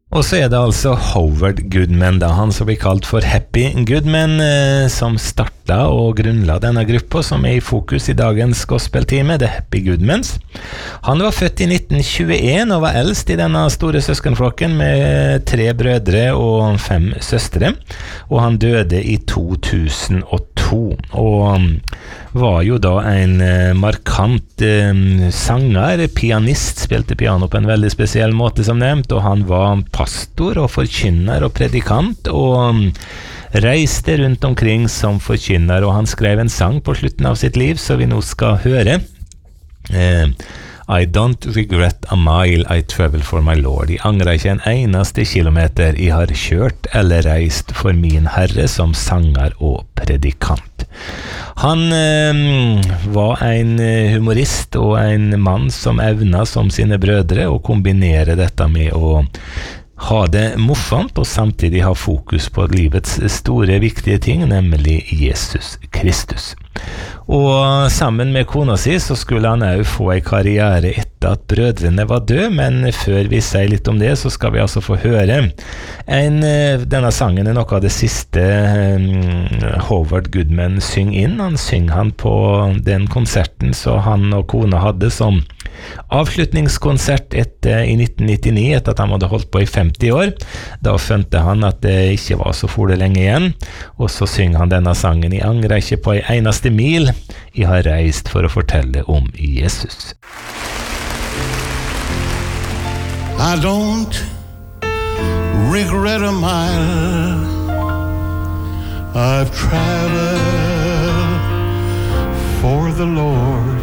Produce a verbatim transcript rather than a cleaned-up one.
Og så er det altså Howard Goodman, da, han som blir kalt for Happy Goodman, eh, som starta og grunnla denne gruppa som er i fokus i dagens gospeltime, The Happy Goodmans. Han var født i nitten tjueen og var eldst i denne store søskenflokken med tre brødre og fem søstre, og han døde i to tusen og to, og var jo da en eh, markant eh, sanger, pianist, spilte piano på en veldig spesiell måte som nevnt, og han var pastor og forkynner og predikant, og reiste rundt omkring som forkynner, og han skrev en sang på slutten av sitt liv, så vi nå skal høre. Eh, I don't regret a mile I travel for my Lord. Jeg angrer ikke en eneste kilometer jeg har kjørt eller reist for min Herre som sanger og predikant. Han eh, var en humorist og en mann som evna som sine brødre å kombinere dette med å ha det morsomt og samtidig ha fokus på livets store viktige ting, nemlig Jesus Kristus. Og sammen med kona si så skulle han også få en karriere etter at brødrene var døde, men før vi sier litt om det så skal vi altså få høre en, denne sangen er noe av det siste Howard Goodman synger inn. Han synger han på den konserten så han og kona hadde som avslutningskonsert etter, i nitten nittini, etter at han hadde holdt på i femti år. Da skjønte han at det ikke var så for det lenge igjen, og så synger han denne sangen. Jeg angrer ikke på en eneste mil jeg har reist for å fortelle om Jesus. I don't regret a mile I've traveled for the Lord.